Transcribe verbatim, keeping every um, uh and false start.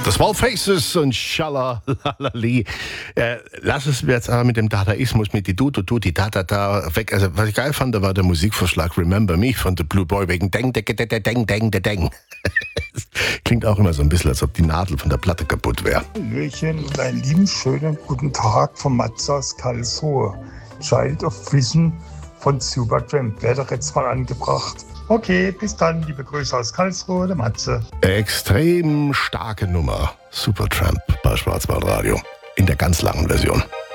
Das war Faces und Schalalali. Äh, lass es jetzt aber mit dem Dadaismus, mit die Du, Du, Du, die Da, Da, Da weg. Also, was ich geil fand, da war der Musikvorschlag Remember Me von The Blue Boy wegen Deng, Deng, Deng, Deng, Deng, Deng, Deng. Klingt auch immer so ein bisschen, als ob die Nadel von der Platte kaputt wäre. Hallöchen und einen lieben, schönen guten Tag von Matze aus Karlsruhe. Child of Vision von Supertramp. Werde jetzt mal angebracht. Okay, bis dann. Liebe Grüße aus Karlsruhe, der Matze. Extrem starke Nummer. Supertramp bei Schwarzwaldradio. In der ganz langen Version.